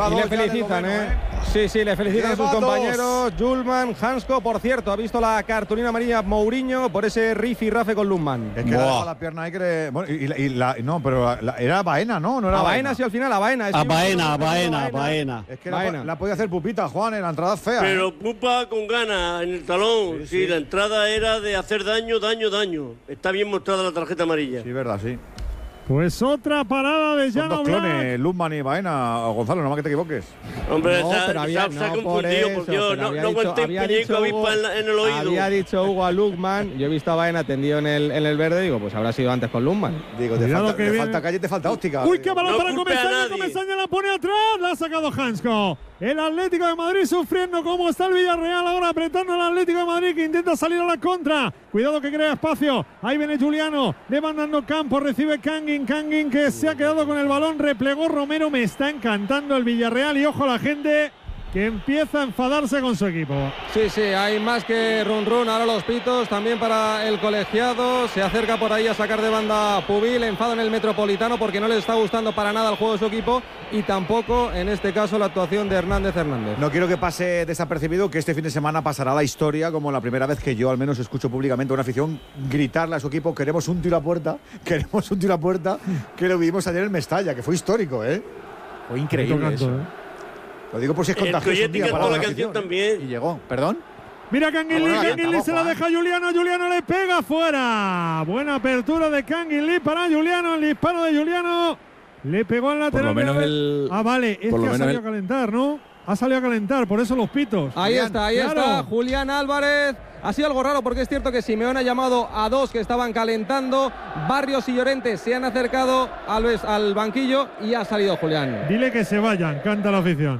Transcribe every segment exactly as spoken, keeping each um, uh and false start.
y le felicitan, ¿eh? ¿eh? Sí, sí, le felicitan a sus compañeros. Julman, Hansko, por cierto, ha visto la cartulina amarilla Mourinho por ese rifirrafe con Lundman. Es que wow. la pierna ahí que le… Bueno, y, y, y la, no, pero la, era Baena, ¿no? No era a Baena, sí, al final, a Baena. A Baena, a Baena, Baena. Es que Baena. La, la podía hacer Pupita, Juan, en la entrada fea. Pero ¿eh? Pupa con ganas en el talón. Sí, sí. sí, la entrada era de hacer daño, daño, daño. Está bien mostrada la tarjeta amarilla. Sí, verdad, sí. Pues otra parada de Jan Oblak. Dos clones, Lundman y Baena. Gonzalo, no más que te equivoques. Hombre, no, se, pero había, se ha no, confundido, por, por Dios. No, no aguanté había peñico avispa en, en el oído. Había dicho Hugo a Lundman. Yo he visto a Baena tendido en el, en el verde. Digo, pues habrá sido antes con Lundman. Digo, te falta, te falta calle, te falta óptica. Uy, qué balón no para Comesaña. Comesaña la pone atrás. La ha sacado Hansko. El Atlético de Madrid sufriendo como está el Villarreal ahora apretando al Atlético de Madrid que intenta salir a la contra. Cuidado que crea espacio. Ahí viene Juliano. Le van dando campo. Recibe Kangin. Kangin que se ha quedado con el balón. Replegó Romero. Me está encantando el Villarreal. Y ojo a la gente que empieza a enfadarse con su equipo. Sí, sí, hay más que run run. Ahora los pitos también para el colegiado. Se acerca por ahí a sacar de banda Pubil. Enfado en el Metropolitano porque no le está gustando para nada el juego de su equipo y tampoco, en este caso, la actuación de Hernández Hernández. No quiero que pase desapercibido que este fin de semana pasará la historia como la primera vez que yo al menos escucho públicamente a una afición gritarle a su equipo: queremos un tiro a puerta, queremos un tiro a puerta, que lo vivimos ayer en Mestalla, que fue histórico, ¿eh? Fue increíble tocando, eso. ¿eh? Lo digo por si es contagioso un día para la canción también. Y llegó. ¿Perdón? Mira Kangin Lee, Kangin Lee se la deja a Juliano, Juliano le pega fuera. Buena apertura de Kangin Lee para Juliano, el disparo de Juliano. Le pegó al lateral. Por lo menos el, ah, vale, es que ha salido el, a calentar, ¿no? Ha salido a calentar, por eso los pitos. Ahí Julián, está, ahí claro. está, Julián Álvarez. Ha sido algo raro porque es cierto que Simeone ha llamado a dos que estaban calentando. Barrios y Llorente se han acercado al, al banquillo y ha salido Julián. Dile que se vayan, canta la afición.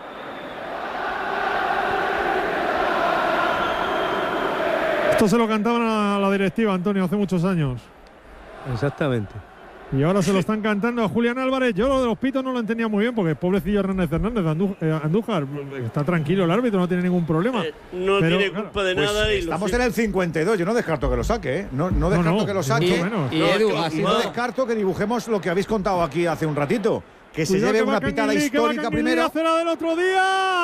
Esto se lo cantaban a la directiva, Antonio, hace muchos años. Exactamente. Y ahora se lo están cantando a Julián Álvarez. Yo lo de los pitos no lo entendía muy bien porque pobrecillo Hernández Hernández, Andú, eh, Andújar, está tranquilo el árbitro, no tiene ningún problema. Eh, no pero, tiene culpa claro, de pues nada. Y estamos en el cincuenta y dos, yo no descarto que lo saque, ¿eh? No, no descarto no, no, que lo saque. Y, y, no, Edu, y no descarto que dibujemos lo que habéis contado aquí hace un ratito. Que se Cuidado lleve que una pitada Kangin histórica Lee, primero. Hace la del otro día.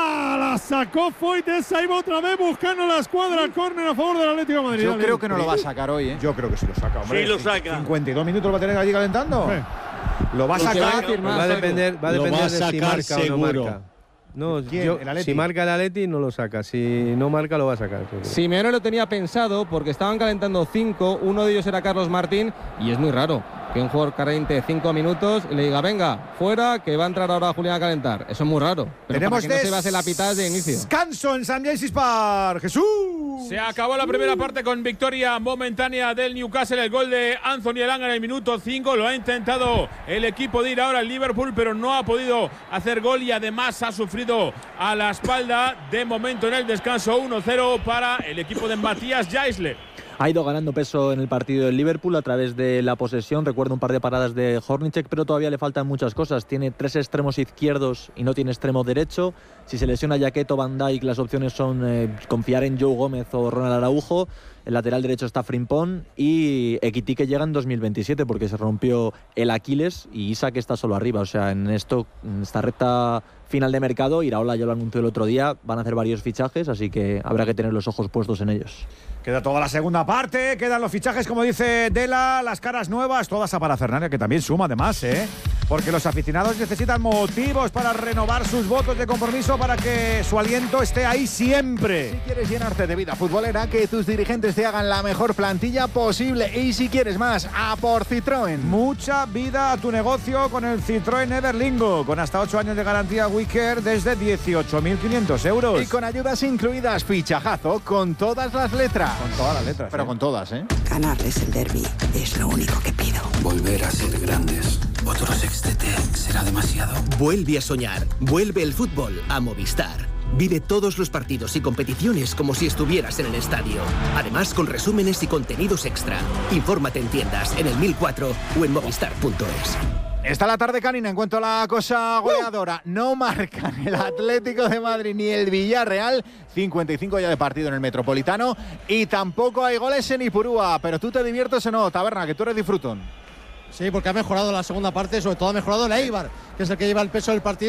La sacó Foyt, ahí va otra vez buscando la escuadra. El córner a favor del Atlético de Madrid. Yo creo que no lo va a sacar hoy, ¿eh? Yo creo que sí lo saca, hombre. Sí lo saca. cincuenta y dos minutos lo va a tener allí calentando. Sí. Lo va a sacar. Va, va a depender, va a depender va de si marca seguro. o no marca. No, yo, si marca el Atleti no lo saca, si no marca lo va a sacar. Simeone lo tenía pensado porque estaban calentando cinco, uno de ellos era Carlos Martín y es muy raro que un jugador caliente cinco minutos y le diga venga, fuera, que va a entrar ahora Julián a calentar. Eso es muy raro. Pero tenemos para que no se base la pitada de inicio. Descanso en San James's Park. Jesús. Se acabó la primera parte con victoria momentánea del Newcastle. El gol de Anthony Elanga en el minuto cinco. Lo ha intentado el equipo de ir ahora al Liverpool, pero no ha podido hacer gol y además ha sufrido a la espalda. De momento en el descanso uno cero para el equipo de Matías Jaisler. Ha ido ganando peso en el partido del Liverpool a través de la posesión. Recuerdo un par de paradas de Hornacek, pero todavía le faltan muchas cosas. Tiene tres extremos izquierdos y no tiene extremo derecho. Si se lesiona Jaquet o Van Dijk, las opciones son eh, confiar en Joe Gómez o Ronald Araujo. El lateral derecho está Frimpong y Ekitike que llega en dos mil veintisiete porque se rompió el Aquiles y Isak está solo arriba. O sea, en esto, en esta recta final de mercado, Iraola ya lo anunció el otro día, van a hacer varios fichajes, así que habrá que tener los ojos puestos en ellos. Queda toda la segunda parte, quedan los fichajes, como dice Dela, las caras nuevas, toda esa parafernalia que también suma además, ¿eh? Porque los aficionados necesitan motivos para renovar sus votos de compromiso para que su aliento esté ahí siempre. Si quieres llenarte de vida futbolera, que tus dirigentes te hagan la mejor plantilla posible. Y si quieres más, a por Citroën. Mucha vida a tu negocio con el Citroën Everlingo, con hasta ocho años de garantía WeCare desde dieciocho mil quinientos euros. Y con ayudas incluidas, fichajazo con todas las letras. Con todas las letras. Pero ¿eh? con todas, ¿eh? Ganarles el derbi es lo único que pido. Volver a ser grandes. Otro sextete será demasiado. Vuelve a soñar. Vuelve el fútbol a Movistar. Vive todos los partidos y competiciones como si estuvieras en el estadio. Además, con resúmenes y contenidos extra. Infórmate en tiendas, en el mil cuatro o en movistar punto es. Está la tarde canina en cuanto a la cosa goleadora. No marcan el Atlético de Madrid ni el Villarreal. cincuenta y cinco ya de partido en el Metropolitano. Y tampoco hay goles en Ipurúa. Pero tú te diviertes o no, Taberna, que tú eres disfrutón. Sí, porque ha mejorado la segunda parte, sobre todo ha mejorado el Eibar, que es el que lleva el peso del partido.